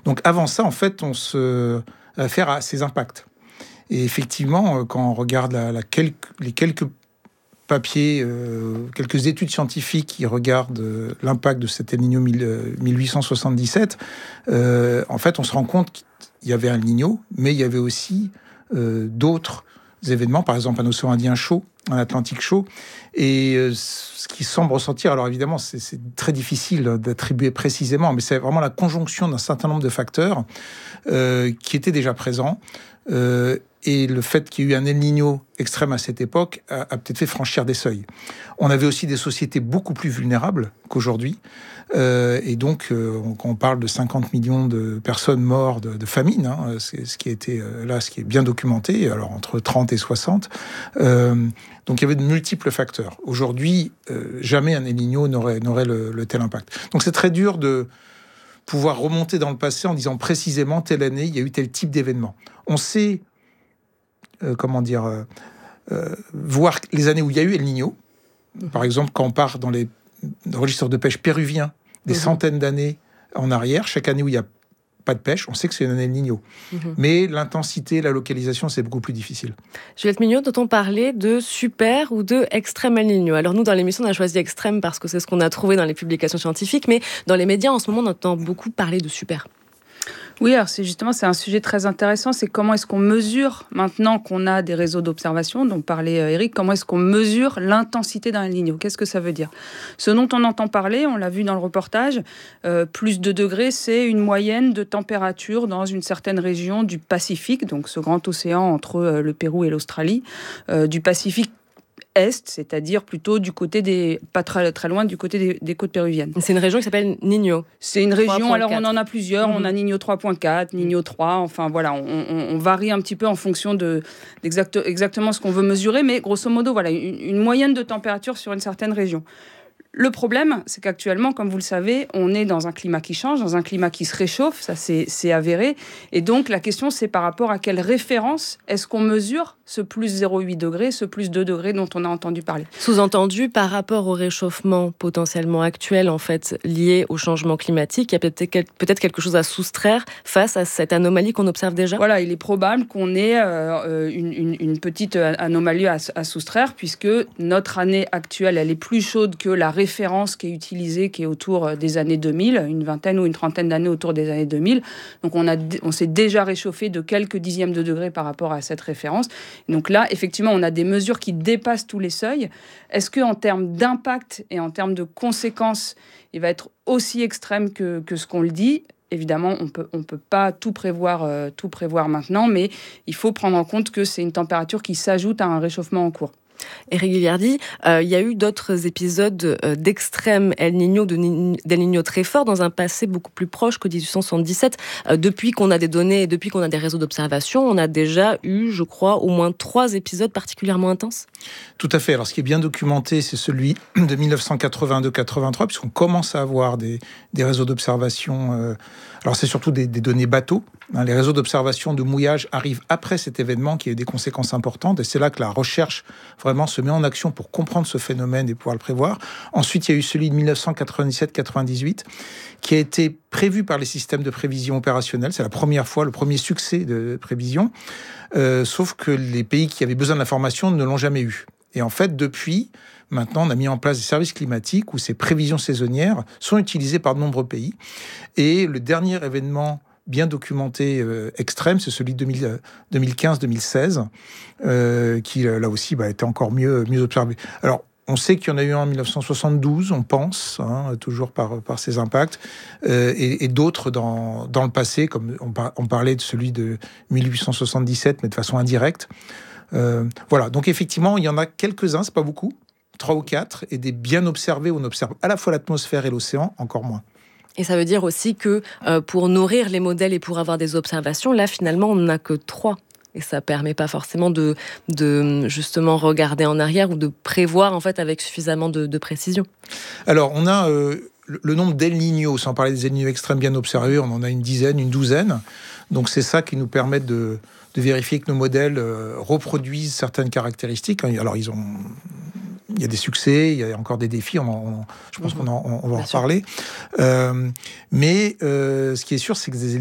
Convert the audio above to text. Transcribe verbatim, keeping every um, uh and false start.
Donc avant ça, en fait, on se affaire à ces impacts. Et effectivement, quand on regarde la, la quelques, les quelques papiers, euh, quelques études scientifiques qui regardent euh, l'impact de cet El Niño mille huit cent soixante-dix-sept, euh, en fait, on se rend compte qu'il y avait un El Niño, mais il y avait aussi euh, d'autres événements, par exemple un océan Indien chaud, un Atlantique chaud, et euh, ce qui semble ressortir, alors évidemment, c'est, c'est très difficile d'attribuer précisément, mais c'est vraiment la conjonction d'un certain nombre de facteurs euh, qui étaient déjà présents, euh, et le fait qu'il y ait eu un El Niño extrême à cette époque a, a peut-être fait franchir des seuils. On avait aussi des sociétés beaucoup plus vulnérables qu'aujourd'hui. Euh, et donc, euh, on, on parle de cinquante millions de personnes mortes de, de famine, hein, c'est, ce qui a été euh, là, ce qui est bien documenté, alors entre trente et soixante. Euh, donc, il y avait de multiples facteurs. Aujourd'hui, euh, jamais un El Niño n'aurait, n'aurait le, le tel impact. Donc, c'est très dur de pouvoir remonter dans le passé en disant précisément telle année, il y a eu tel type d'événement. On sait... Euh, comment dire, euh, euh, voir les années où il y a eu El Niño. Par exemple, quand on part dans les registres de pêche péruviens, des mmh. centaines d'années en arrière, chaque année où il n'y a pas de pêche, on sait que c'est une année El Niño. Mmh. Mais l'intensité, la localisation, c'est beaucoup plus difficile. Juliette Mignot, doit-on parler de super ou de extrême El Niño ? Alors nous, dans l'émission, on a choisi extrême parce que c'est ce qu'on a trouvé dans les publications scientifiques, mais dans les médias, en ce moment, on entend beaucoup parler de super. Oui, alors c'est justement c'est un sujet très intéressant, c'est comment est-ce qu'on mesure, maintenant qu'on a des réseaux d'observation, dont parlait Eric, comment est-ce qu'on mesure l'intensité d'un El Niño ? Qu'est-ce que ça veut dire ? Ce dont on entend parler, on l'a vu dans le reportage, euh, plus de degrés, c'est une moyenne de température dans une certaine région du Pacifique, donc ce grand océan entre euh, le Pérou et l'Australie, euh, du Pacifique Est, c'est-à-dire plutôt du côté des, pas très, très loin du côté des, des côtes péruviennes. C'est une région qui s'appelle Niño. C'est une région, alors on en a plusieurs, mmh. on a Niño trois point quatre, Niño trois, enfin voilà, on, on, on varie un petit peu en fonction de d'exact, exactement ce qu'on veut mesurer, mais grosso modo, voilà, une, une moyenne de température sur une certaine région. Le problème, c'est qu'actuellement, comme vous le savez, on est dans un climat qui change, dans un climat qui se réchauffe, ça c'est, c'est avéré. Et donc, la question, c'est par rapport à quelle référence est-ce qu'on mesure ce plus zéro virgule huit degrés, ce plus deux degrés dont on a entendu parler. Sous-entendu, par rapport au réchauffement potentiellement actuel, en fait, lié au changement climatique, il y a peut-être, peut-être quelque chose à soustraire face à cette anomalie qu'on observe déjà ? Voilà, il est probable qu'on ait euh, une, une, une petite anomalie à, à soustraire, puisque notre année actuelle, elle est plus chaude que la référence qui est utilisée, qui est autour des années deux mille, une vingtaine ou une trentaine d'années autour des années deux mille. Donc on, a, on s'est déjà réchauffé de quelques dixièmes de degrés par rapport à cette référence. Donc là, effectivement, on a des mesures qui dépassent tous les seuils. Est-ce qu'en termes d'impact et en termes de conséquences, il va être aussi extrême que, que ce qu'on le dit ? Évidemment, on peut, on peut pas tout prévoir, euh, tout prévoir maintenant, mais il faut prendre en compte que c'est une température qui s'ajoute à un réchauffement en cours. Éric Ghilardi, euh, il y a eu d'autres épisodes euh, d'extrême El Niño, de Ni- d'El Niño très fort dans un passé beaucoup plus proche que dix-huit cent soixante-dix-sept. Euh, depuis qu'on a des données et depuis qu'on a des réseaux d'observation, on a déjà eu, je crois, au moins trois épisodes particulièrement intenses. Tout à fait. Alors, ce qui est bien documenté, c'est celui de dix-neuf cent quatre-vingt-deux quatre-vingt-trois, puisqu'on commence à avoir des, des réseaux d'observation. Euh, alors, c'est surtout des, des données bateaux. Hein, les réseaux d'observation de mouillage arrivent après cet événement qui a eu des conséquences importantes. Et c'est là que la recherche vraiment se met en action pour comprendre ce phénomène et pouvoir le prévoir. Ensuite, il y a eu celui de dix-neuf cent quatre-vingt-dix-sept quatre-vingt-dix-huit qui a été prévu par les systèmes de prévision opérationnelle. C'est la première fois, le premier succès de prévision. Euh, sauf que les pays qui avaient besoin de l'information ne l'ont jamais eu. Et en fait, depuis, maintenant, on a mis en place des services climatiques où ces prévisions saisonnières sont utilisées par de nombreux pays. Et le dernier événement bien documenté euh, extrême, c'est celui de deux mille quinze deux mille seize, euh, qui, là aussi, bah, était encore mieux, mieux observé. Alors, on sait qu'il y en a eu un en dix-neuf cent soixante-douze, on pense, hein, toujours par, par ses impacts, euh, et, et d'autres dans, dans le passé, comme on, par, on parlait de celui de dix-huit cent soixante-dix-sept, mais de façon indirecte. Euh, voilà, donc effectivement, il y en a quelques-uns, c'est pas beaucoup, trois ou quatre, et des bien observés, on observe à la fois l'atmosphère et l'océan, encore moins. Et ça veut dire aussi que euh, pour nourrir les modèles et pour avoir des observations, là, finalement, on n'a que trois. Et ça permet pas forcément de, de justement regarder en arrière ou de prévoir en fait avec suffisamment de, de précision. Alors on a euh, le, le nombre d'El Niño, sans parler des El Niño extrêmes bien observés, on en a une dizaine, une douzaine. Donc c'est ça qui nous permet de, de vérifier que nos modèles euh, reproduisent certaines caractéristiques. Alors ils ont il y a des succès, il y a encore des défis, on en, on, je pense qu'on en, on va en reparler. Euh, mais euh, ce qui est sûr, c'est que des